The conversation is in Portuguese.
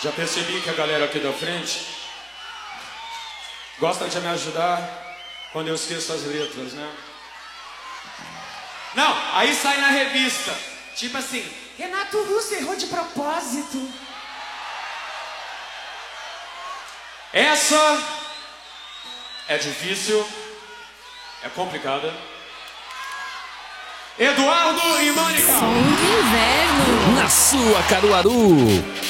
Já percebi que a galera aqui da frente gosta de me ajudar quando eu esqueço as letras, né? Não, aí sai na revista. Tipo assim, Renato Russo errou de propósito. Essa é difícil, é complicada. Eduardo e Mônica. Som de inverno. Na sua Caruaru.